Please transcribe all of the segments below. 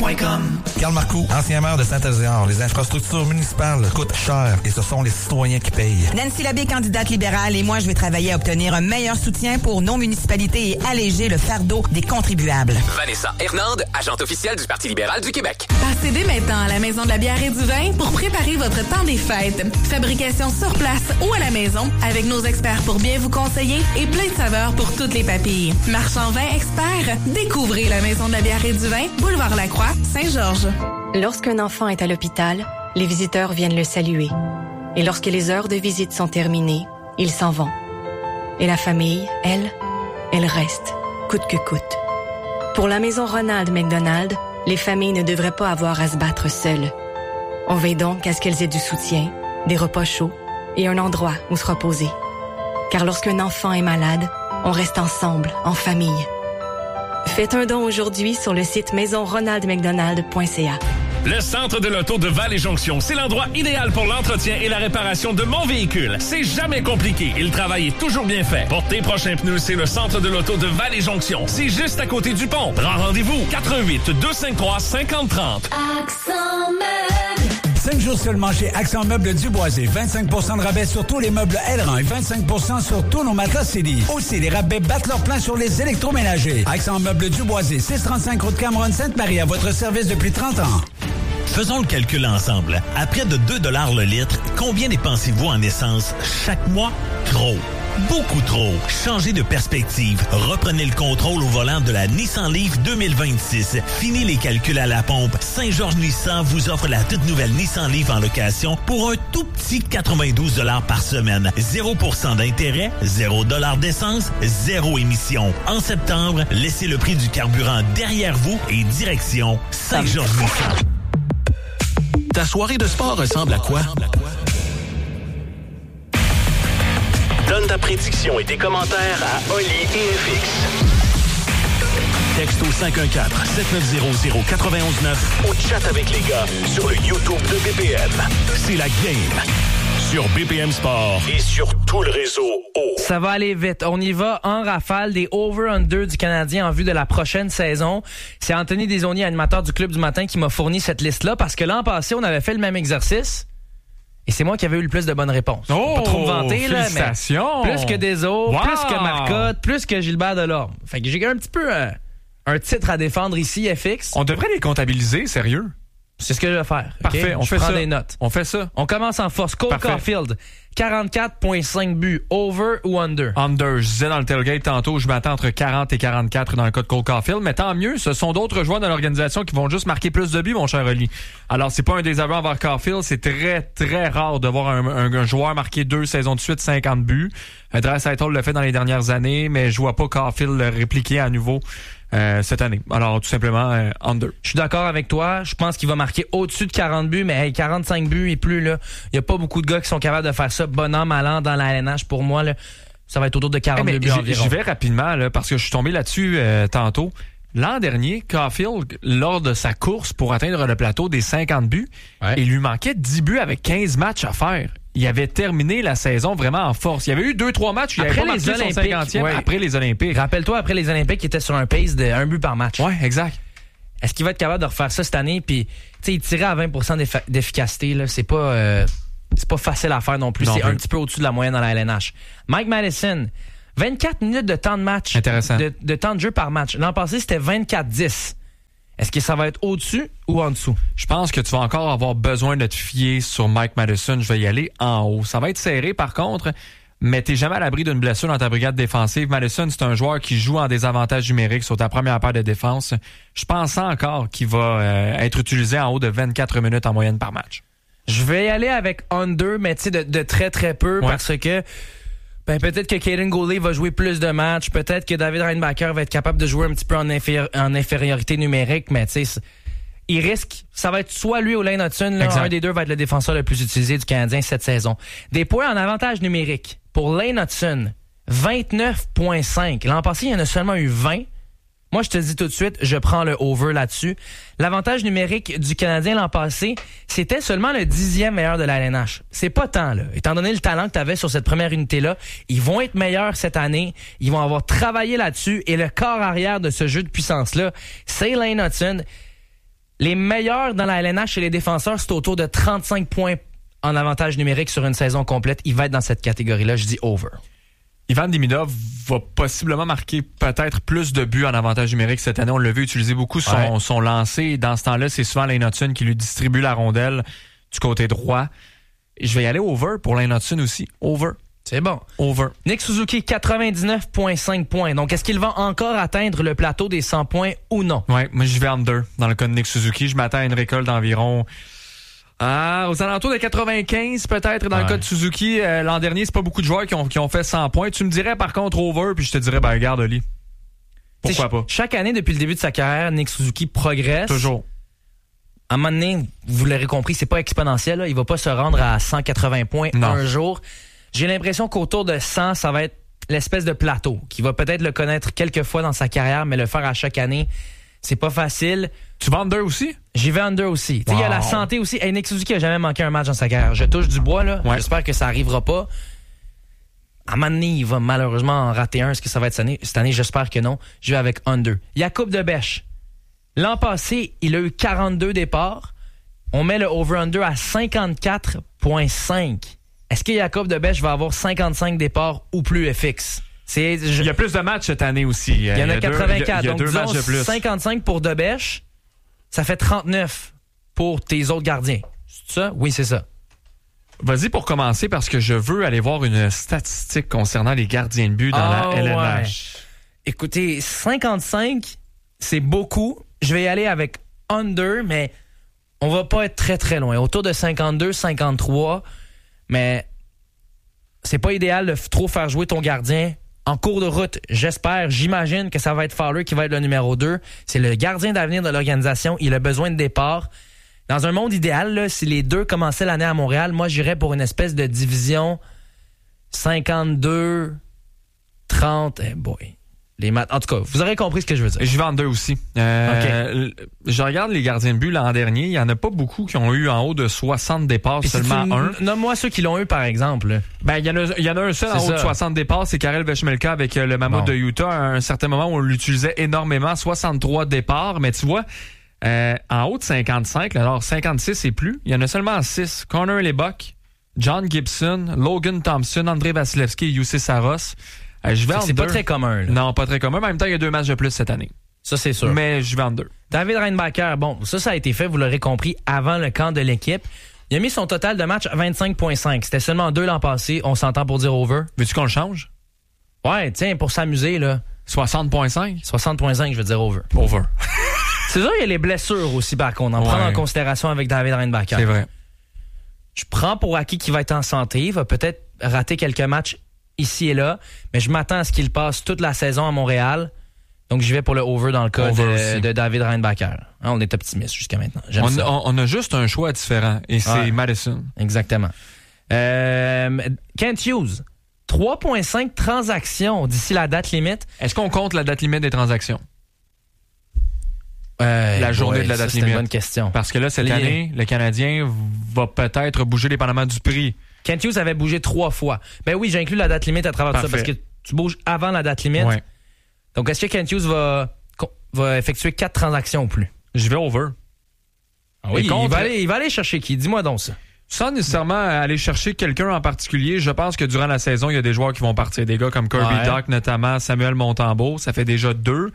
Québecqueblanc.com. Carl Marcoux, ancien maire de Saint-Éliard. Les infrastructures municipales coûtent cher et ce sont les citoyens qui payent. Nancy Labbé, candidate libérale, et moi, je vais travailler à obtenir un meilleur soutien pour nos municipalités et alléger le fardeau des contribuables. Vanessa Hernande, agente officielle du Parti libéral du Québec. Passez dès maintenant à la Maison de la bière et du vin pour préparer votre temps des fêtes. Fabrication sur place ou à la maison avec nos experts pour bien vous conseiller et plein de saveurs pour toutes les papilles. Marchand vin expert, découvrez la Maison de la bière et du vin, boulevard Lacroix, Saint-Georges. Lorsqu'un enfant est à l'hôpital, les visiteurs viennent le saluer. Et lorsque les heures de visite sont terminées, ils s'en vont. Et la famille, elle reste, coûte que coûte. Pour la maison Ronald McDonald, les familles ne devraient pas avoir à se battre seules. On veille donc à ce qu'elles aient du soutien, des repas chauds et un endroit où se reposer. Car lorsqu'un enfant est malade, on reste ensemble, en famille. Faites un don aujourd'hui sur le site maisonronaldmcdonald.ca. Le centre de l'auto de Vallée-Jonction, c'est l'endroit idéal pour l'entretien et la réparation de mon véhicule. C'est jamais compliqué et le travail est toujours bien fait. Pour tes prochains pneus, c'est le centre de l'auto de Vallée-Jonction. C'est juste à côté du pont. Prends rendez-vous 88 253 5030. Accent Meubles. 5 jours seulement chez Accent Meubles Duboisé. 25% de rabais sur tous les meubles Elran et 25% sur tous nos matelas CELI. Aussi, les rabais battent leur plein sur les électroménagers. Accent Meubles Duboisé, 635 route Cameron Sainte-Marie, à votre service depuis 30 ans. Faisons le calcul ensemble. À près de 2 $ le litre, combien dépensez-vous en essence chaque mois? Trop. Beaucoup trop. Changez de perspective. Reprenez le contrôle au volant de la Nissan Leaf 2026. Fini les calculs à la pompe. Saint-Georges Nissan vous offre la toute nouvelle Nissan Leaf en location pour un tout petit 92 $ par semaine. 0% d'intérêt, 0 $ d'essence, 0 émission. En septembre, laissez le prix du carburant derrière vous et direction Saint-Georges Nissan. Ta soirée de sport ressemble à quoi? Donne ta prédiction et tes commentaires à Oli et FX. Texto 514-7900-919 ou chat avec les gars sur le YouTube de BPM. C'est la game sur BPM Sport et sur tout le réseau O. Ça va aller vite. On y va en rafale des over-under du Canadien en vue de la prochaine saison. C'est Anthony Desaulniers, animateur du Club du Matin, qui m'a fourni cette liste-là parce que l'an passé, on avait fait le même exercice. Et c'est moi qui avais eu le plus de bonnes réponses. Oh, pas trop me vanter, là, mais plus que Desault, plus que Marcotte, plus que Gilbert Delorme. Fait que j'ai un petit peu un titre à défendre ici, FX. On devrait les comptabiliser, sérieux. C'est ce que je vais faire. Parfait, okay? on fait ça. Je prends des notes. On fait ça. On commence en force. Cole Caulfield, 44,5 buts. Over ou under? Under. Je disais dans le tailgate tantôt, je m'attends entre 40 et 44 dans le cas de Cole Caulfield. Mais tant mieux, ce sont d'autres joueurs dans l'organisation qui vont juste marquer plus de buts, mon cher Oli. Alors, c'est pas un désaveu envers Caulfield. C'est très, très rare de voir un joueur marquer 2 saisons de suite 50 buts. Draisaitl l'a fait dans les dernières années, mais je vois pas Caulfield le répliquer à nouveau cette année. Alors, tout simplement, under. Je suis d'accord avec toi. Je pense qu'il va marquer au-dessus de 40 buts, mais 45 buts et plus, là. Il y a pas beaucoup de gars qui sont capables de faire ça bon an, mal an dans la LNH. Pour moi, là, ça va être autour de 42 buts environ. J'y vais rapidement, là, parce que je suis tombé là-dessus tantôt. L'an dernier, Caulfield, lors de sa course pour atteindre le plateau des 50 buts, il lui manquait 10 buts avec 15 matchs à faire. Il avait terminé la saison vraiment en force. Il y avait eu 2-3 matchs où il avait pas marqué son 50e après les Olympiques. Rappelle-toi, après les Olympiques, il était sur un pace de 1 but par match. Ouais, exact. Est-ce qu'il va être capable de refaire ça cette année? Puis, tu sais, il tirait à 20% d'efficacité, là. C'est pas facile à faire non plus. C'est un petit peu au-dessus de la moyenne dans la LNH. Mike Madison, 24 minutes de temps de match. Intéressant. De temps de jeu par match. L'an passé, c'était 24-10. Est-ce que ça va être au-dessus ou en dessous? Je pense que tu vas encore avoir besoin de te fier sur Mike Madison. Je vais y aller en haut. Ça va être serré, par contre, mais t'es jamais à l'abri d'une blessure dans ta brigade défensive. Madison, c'est un joueur qui joue en désavantage numérique sur ta première paire de défense. Je pense encore qu'il va être utilisé en haut de 24 minutes en moyenne par match. Je vais y aller avec under, mais tu sais, de très, très peu, parce que peut-être que Caden Goulet va jouer plus de matchs. Peut-être que David Reinbacher va être capable de jouer un petit peu en infériorité numérique, mais tu sais, il risque. Ça va être soit lui ou Lane Hudson. Un des deux va être le défenseur le plus utilisé du Canadien cette saison. Des points en avantage numérique. Pour Lane Hudson, 29,5. L'an passé, il y en a seulement eu 20. Moi, je te dis tout de suite, je prends le over là-dessus. L'avantage numérique du Canadien l'an passé, c'était seulement le 10e meilleur de la LNH. C'est pas tant, là. Étant donné le talent que tu avais sur cette première unité-là, ils vont être meilleurs cette année. Ils vont avoir travaillé là-dessus. Et le corps arrière de ce jeu de puissance-là, c'est Lane Hudson. Les meilleurs dans la LNH chez les défenseurs, c'est autour de 35 points en avantage numérique sur une saison complète. Il va être dans cette catégorie-là. Je dis over. Ivan Demidov va possiblement marquer peut-être plus de buts en avantage numérique cette année. On l'a vu utiliser beaucoup son lancer. Dans ce temps-là, c'est souvent Lane Hutson qui lui distribue la rondelle du côté droit. Et je vais y aller over pour Lane Hutson aussi. Over. C'est bon. Over. Nick Suzuki, 99,5 points. Donc, est-ce qu'il va encore atteindre le plateau des 100 points ou non? Oui, moi je vais under dans le cas de Nick Suzuki. Je m'attends à une récolte d'environ... aux alentours de 95 peut-être dans le cas de Suzuki. L'an dernier, c'est pas beaucoup de joueurs qui ont fait 100 points. Tu me dirais par contre over, puis je te dirais, regarde, Oli. Pourquoi pas? Chaque année, depuis le début de sa carrière, Nick Suzuki progresse. Toujours. À un moment donné, vous l'aurez compris, c'est pas exponentiel. Là. Il va pas se rendre à 180 points un jour. J'ai l'impression qu'autour de 100, ça va être l'espèce de plateau, qui va peut-être le connaître quelques fois dans sa carrière, mais le faire à chaque année, c'est pas facile. Tu vas under aussi? J'y vais under aussi. Wow. Il y a la santé aussi. Hey, Nick Suzuki a jamais manqué un match dans sa carrière. Je touche du bois, là. Ouais. J'espère que ça arrivera pas. À un moment donné, il va malheureusement en rater un. Est-ce que ça va être cette année? J'espère que non. Je vais avec under. Jakub de Bech. L'an passé, il a eu 42 départs. On met le over-under à 54,5. Est-ce que Jakub de Bech va avoir 55 départs ou plus FX? Il y a plus de matchs cette année aussi. Il y en a 84. Il y a deux matchs de plus. 55 pour de Bech, ça fait 39 pour tes autres gardiens. C'est ça? Oui, c'est ça. Vas-y pour commencer parce que je veux aller voir une statistique concernant les gardiens de but dans la LNH. Ouais. Écoutez, 55, c'est beaucoup. Je vais y aller avec under, mais on va pas être très très loin. Autour de 52, 53, mais c'est pas idéal de trop faire jouer ton gardien en cours de route. J'imagine que ça va être Fowler qui va être le numéro 2. C'est le gardien d'avenir de l'organisation. Il a besoin de départ. Dans un monde idéal, là, si les deux commençaient l'année à Montréal, moi, j'irais pour une espèce de division 52, 30. Eh boy. Les maths. En tout cas, vous aurez compris ce que je veux dire. Je vais en deux aussi. Okay. Je regarde les gardiens de but l'an dernier. Il n'y en a pas beaucoup qui ont eu en haut de 60 départs, puis seulement un. Nomme-moi ceux qui l'ont eu, par exemple. Ben, il y en a un seul en haut de 60 départs. C'est Karel Vejmelka avec le Mammoth de Utah. À un certain moment où on l'utilisait énormément. 63 départs. Mais tu vois, en haut de 55, alors 56 et plus, il y en a seulement 6. Connor Lebuck, John Gibson, Logan Thompson, Andrei Vasilevski et Jussi Saros. C'est pas très commun. Là. Non, pas très commun. Mais en même temps, il y a 2 matchs de plus cette année. Ça, c'est sûr. Mais je vais en 2. David Reinbacher, bon, ça a été fait, vous l'aurez compris, avant le camp de l'équipe. Il a mis son total de match à 25,5. C'était seulement 2 l'an passé. On s'entend pour dire over. Veux-tu qu'on le change? Ouais, tiens, pour s'amuser, là. 60,5? 60,5, je veux dire over. Over. C'est sûr, il y a les blessures aussi, par contre. On en prend en considération avec David Reinbacher. C'est vrai. Je prends pour acquis qu'il va être en santé. Il va peut-être rater quelques matchs ici et là, mais je m'attends à ce qu'il passe toute la saison à Montréal. Donc, j'y vais pour le over dans le cas de David Reinbacher. On est optimiste jusqu'à maintenant. On a juste un choix différent, et c'est Madison. Exactement. Kent Hughes, 3,5 transactions d'ici la date limite. Est-ce qu'on compte la date limite des transactions? La journée de la date limite. C'est une bonne question. Parce que là, cette année, le Canadien va peut-être bouger dépendamment du prix. Kent Hughes avait bougé 3 fois. Ben oui, j'inclus la date limite à travers ça parce que tu bouges avant la date limite. Ouais. Donc, est-ce que Kent Hughes va effectuer 4 transactions ou plus? Je vais over. Ah oui, il va aller chercher qui? Dis-moi donc ça. Sans nécessairement aller chercher quelqu'un en particulier, je pense que durant la saison, il y a des joueurs qui vont partir. Des gars comme Kirby Dach, notamment Samuel Montembeault. Ça fait déjà 2.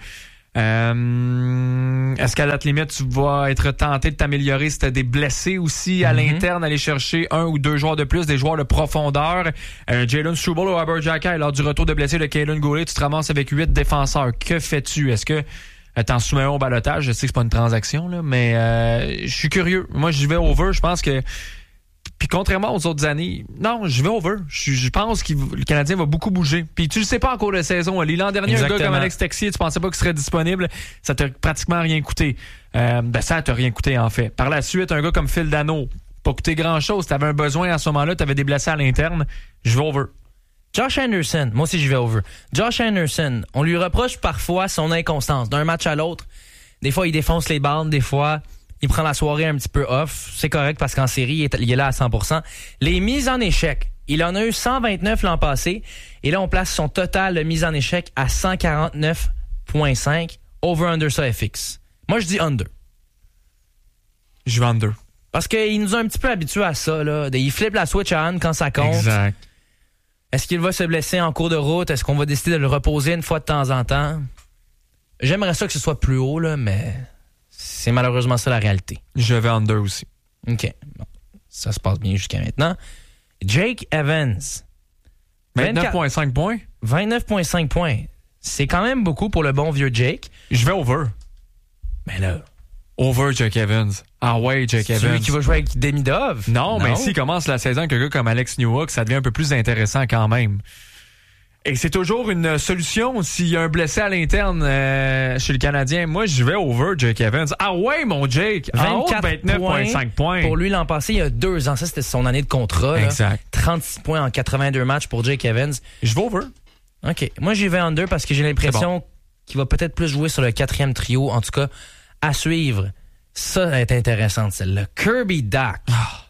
Est-ce qu'à date limite, tu vas être tenté de t'améliorer si tu as des blessés aussi à l'interne, aller chercher 1 ou 2 joueurs de plus, des joueurs de profondeur? Jalen Struble ou Weber Jacquet, lors du retour de blessé de Kaelin Goulet, tu te ramasses avec 8 défenseurs. Que fais-tu? Est-ce que t'en soumets un au balotage? Je sais que c'est pas une transaction, là, mais je suis curieux. Moi, je vais over. Je pense que... Puis contrairement aux autres années, non, je vais over. Je pense que le Canadien va beaucoup bouger. Puis tu le sais pas en cours de saison. L'an dernier, un gars comme Alex Texier, tu pensais pas qu'il serait disponible. Ça t'a pratiquement rien coûté. Ça t'a rien coûté, en fait. Par la suite, un gars comme Phil Dano, pas coûté grand-chose. T'avais un besoin à ce moment-là, t'avais des blessés à l'interne. Je vais over. Josh Anderson, moi aussi je vais over. Josh Anderson, on lui reproche parfois son inconstance d'un match à l'autre. Des fois, il défonce les bandes, des fois... Il prend la soirée un petit peu off. C'est correct parce qu'en série, il est là à 100%. Les mises en échec, il en a eu 129 l'an passé. Et là, on place son total de mises en échec à 149,5. Over-under ça FX. Moi, je dis under. Je vais under. Parce qu'il nous a un petit peu habitués à ça, là. Il flippe la switch à Anne quand ça compte. Exact. Est-ce qu'il va se blesser en cours de route? Est-ce qu'on va décider de le reposer une fois de temps en temps? J'aimerais ça que ce soit plus haut, là, mais c'est malheureusement ça la réalité. Je vais under aussi. OK. Bon. Ça se passe bien jusqu'à maintenant. Jake Evans. 29,5 points. 29,5 points. C'est quand même beaucoup pour le bon vieux Jake. Je vais over. Mais là... Over Jake Evans. Ah ouais, Jake Evans. Celui qui va jouer avec Demidov? Non, mais s'il commence la saison avec un gars comme Alex Newhook, ça devient un peu plus intéressant quand même. Et c'est toujours une solution s'il y a un blessé à l'interne chez le Canadien. Moi, je vais over Jake Evans. Ah ouais, mon Jake! 29,5 points. Pour lui, l'an passé, il y a 2 ans. Ça, c'était son année de contrat. Exact. Là. 36 points en 82 matchs pour Jake Evans. Je vais over. OK. Moi, j'y vais under parce que j'ai l'impression qu'il va peut-être plus jouer sur le 4e trio. En tout cas, à suivre. Ça est intéressant, celle-là. Kirby Dach.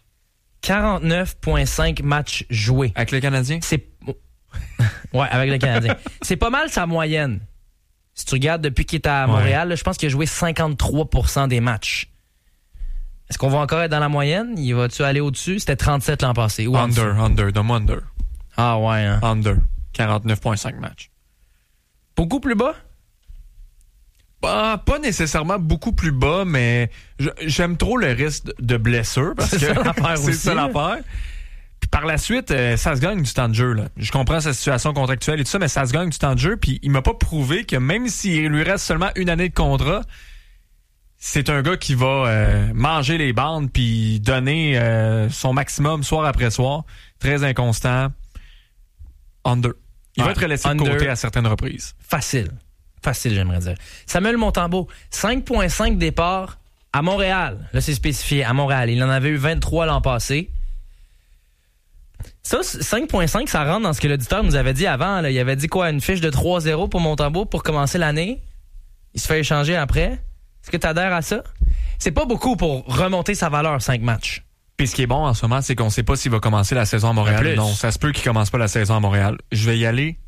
49,5 matchs joués. Avec le Canadien? Ouais, avec le Canadien. C'est pas mal sa moyenne. Si tu regardes depuis qu'il est à Montréal, là, je pense qu'il a joué 53% des matchs. Est-ce qu'on va encore être dans la moyenne? Il va-tu aller au-dessus? C'était 37 l'an passé. Ou under. Donne-moi under. Ah ouais, hein? Under. 49,5 matchs. Beaucoup plus bas? Pas nécessairement beaucoup plus bas, mais j'aime trop le risque de blessure parce que c'est ça l'affaire. Puis par la suite, ça se gagne du temps de jeu. Là. Je comprends sa situation contractuelle et tout ça, mais ça se gagne du temps de jeu. Puis il m'a pas prouvé que même s'il lui reste seulement une année de contrat, c'est un gars qui va manger les bandes puis donner son maximum soir après soir. Très inconstant. Under. Il va être laissé de côté à certaines reprises. Facile, j'aimerais dire. Samuel Montembeault, 5,5 départs à Montréal. Là, c'est spécifié, à Montréal. Il en avait eu 23 l'an passé. Ça, 5,5, ça rentre dans ce que l'auditeur nous avait dit avant. Là. Il avait dit quoi? Une fiche de 3-0 pour Montembeault pour commencer l'année? Il se fait échanger après? Est-ce que tu adhères à ça? C'est pas beaucoup pour remonter sa valeur, 5 matchs. Puis ce qui est bon en ce moment, c'est qu'on sait pas s'il va commencer la saison à Montréal. Non, ça se peut qu'il commence pas la saison à Montréal. Je vais y aller...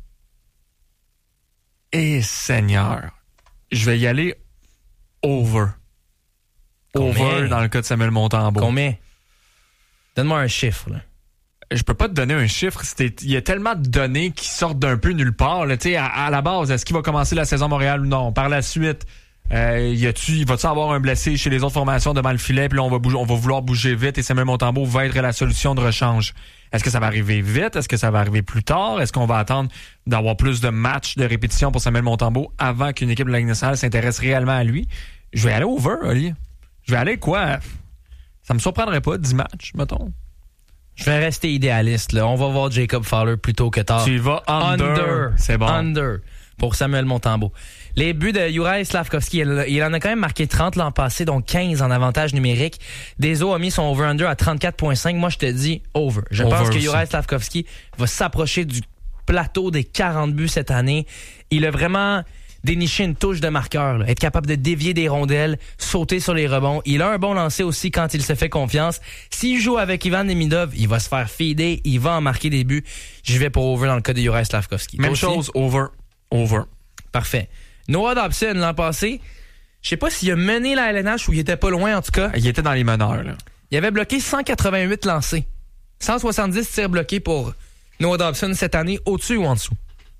Eh Seigneur, je vais y aller over. Combien? Over dans le cas de Samuel Montembeault. Combien? Donne-moi un chiffre. Là. Je peux pas te donner un chiffre. Il y a tellement de données qui sortent d'un peu nulle part. Là. À la base, est-ce qu'il va commencer la saison à Montréal ou non? Par la suite, va-tu avoir un blessé chez les autres formations devant le filet? Puis là, on va vouloir bouger vite et Samuel Montembeault va être la solution de rechange. Est-ce que ça va arriver vite? Est-ce que ça va arriver plus tard? Est-ce qu'on va attendre d'avoir plus de matchs de répétition pour Samuel Montembeault avant qu'une équipe de la Ligue nationale s'intéresse réellement à lui? Je vais aller over, Oli. Je vais aller quoi? Ça me surprendrait pas, 10 matchs, mettons. Je vais rester idéaliste. Là. On va voir Jacob Fowler plus tôt que tard. Tu vas under. C'est bon. Under pour Samuel Montembeault. Les buts de Juraj Slafkovský, il en a quand même marqué 30 l'an passé, donc 15 en avantage numérique. Deso a mis son over-under à 34,5. Moi, je te dis over. Je pense que Juraj Slafkovský va s'approcher du plateau des 40 buts cette année. Il a vraiment déniché une touche de marqueur. Là. Être capable de dévier des rondelles, sauter sur les rebonds. Il a un bon lancer aussi quand il se fait confiance. S'il joue avec Ivan Demidov, il va se faire feeder, il va en marquer des buts. Je vais pour over dans le cas de Juraj Slafkovský. Même chose, over. Parfait. Noah Dobson, l'an passé, je sais pas s'il a mené la LNH ou il était pas loin, en tout cas. Il était dans les meneurs, là. Il avait bloqué 188 lancés. 170 tirs bloqués pour Noah Dobson cette année, au-dessus ou en dessous?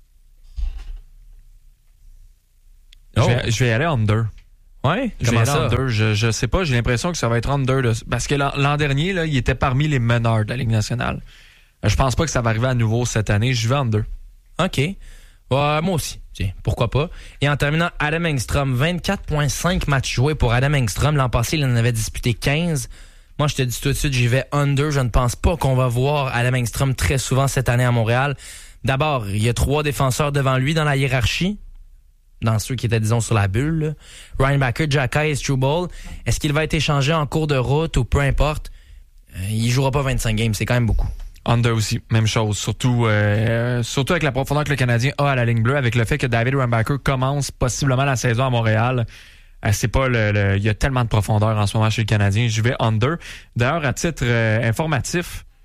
Je vais y aller under. Ouais? Je vais y aller under. Je sais pas, j'ai l'impression que ça va être under. Parce que l'an dernier, là, il était parmi les meneurs de la Ligue nationale. Je pense pas que ça va arriver à nouveau cette année. Je vais under. OK. Moi aussi. Tiens, pourquoi pas. Et en terminant, Adam Engstrom, 24,5 matchs joués pour Adam Engstrom. L'an passé, il en avait disputé 15. Moi, je te dis tout de suite, j'y vais under. Je ne pense pas qu'on va voir Adam Engstrom très souvent cette année à Montréal. D'abord, il y a 3 défenseurs devant lui dans la hiérarchie. Dans ceux qui étaient, disons, sur la bulle. Là. Ryan Backer, Jacky et Struble. Est-ce qu'il va être échangé en cours de route ou peu importe? Il jouera pas 25 games. C'est quand même beaucoup. Under aussi, même chose. Surtout avec la profondeur que le Canadien a à la ligne bleue, avec le fait que David Rambacker commence possiblement la saison à Montréal. C'est pas il y a tellement de profondeur en ce moment chez le Canadien. Je vais under. D'ailleurs, à titre informatif,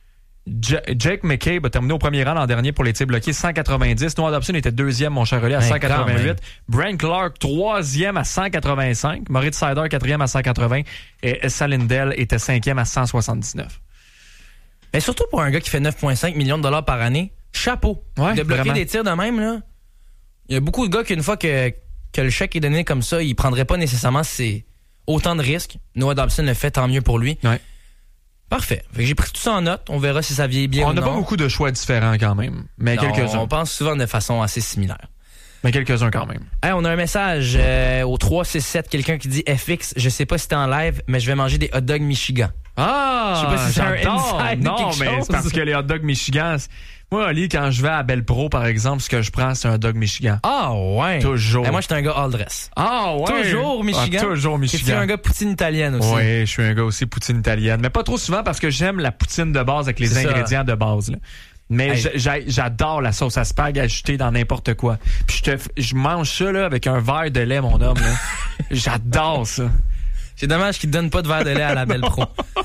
Jake McCabe a terminé au premier rang l'an dernier pour les tirs bloqués, 190. Noah Dobson était deuxième, mon cher Relais, à 188. Brent Clark, troisième à 185. Moritz Seider, quatrième à 180. Et Salindel était cinquième à 179. Mais surtout pour un gars qui fait 9,5 millions de dollars par année, chapeau. Ouais, de bloquer vraiment. des tirs de même, là. Il y a beaucoup de gars qu'une fois que le chèque est donné comme ça, ils prendraient pas nécessairement autant de risques. Noah Dobson le fait, tant mieux pour lui. Ouais. Parfait. Fait que j'ai pris tout ça en note. On verra si ça vieillit bien ou non. On n'a pas beaucoup de choix différents quand même, mais non, quelques-uns. On pense souvent de façon assez similaire. Mais quelques-uns quand même. Hey, on a un message au 367, quelqu'un qui dit FX, je sais pas si t'es en live, mais je vais manger des hot dogs Michigan. Ah! Je sais pas si c'est un j'adore. inside Non, ou quelque mais chose. c'est parce que les hot dogs Michigan... Moi, Oli, quand je vais à Belle Pro, par exemple, ce que je prends, c'est un hot dog Michigan. Ah ouais? Toujours. Hey, moi, j'étais un gars all dress. Ah ouais? Toujours Michigan? Ah, toujours Michigan. Tu es un gars poutine italienne aussi. Oui, je suis un gars aussi poutine italienne. Mais pas trop souvent parce que j'aime la poutine de base avec les C'est ingrédients de base. Là. Mais Hey. j'adore la sauce à spag ajoutée dans n'importe quoi. Puis je mange ça là, avec un verre de lait, mon homme. Là. J'adore ça. C'est dommage qu'ils te donnent pas de verre de lait à la Belle Pro.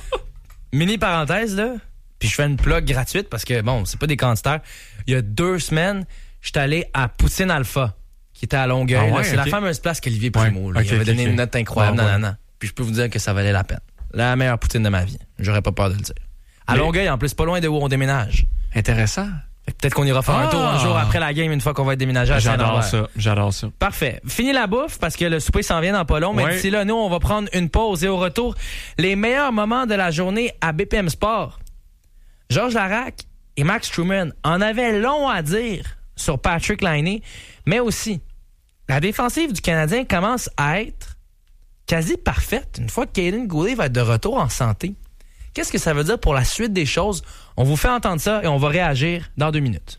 Mini parenthèse, là. Puis je fais une plug gratuite parce que, bon, c'est pas des quantitaires. Il y a 2 semaines, j'étais allé à Poutine Alpha, qui était à Longueuil. Ah ouais, là. C'est la ok. fameuse place qu'Olivier Primo. Ouais, là. ok, Il avait donné ok. une note incroyable. Ah ouais. Nanana. Puis je peux vous dire que ça valait la peine. La meilleure poutine de ma vie. J'aurais pas peur de le dire. À Mais- Longueuil, en plus, pas loin de où on déménage. Intéressant. Fait que peut-être qu'on ira faire un tour un jour après la game, une fois qu'on va être déménagé à J'adore Saint-Lambert. ça. J'adore ça. Parfait. Fini la bouffe parce que le souper s'en vient dans pas long. Mais Ouais. d'ici là, nous, on va prendre une pause et au retour, les meilleurs moments de la journée à BPM Sport. Georges Larac et Max Truman en avaient long à dire sur Patrick Laine, mais aussi la défensive du Canadien commence à être quasi parfaite une fois que Kaiden Goulet va être de retour en santé. Qu'est-ce que ça veut dire pour la suite des choses? On vous fait entendre ça et on va réagir dans 2 minutes.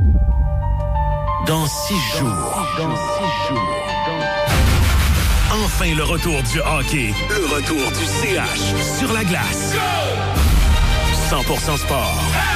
Dans 6 jours. Enfin le retour du hockey. Le retour du CH sur la glace. 100% sport.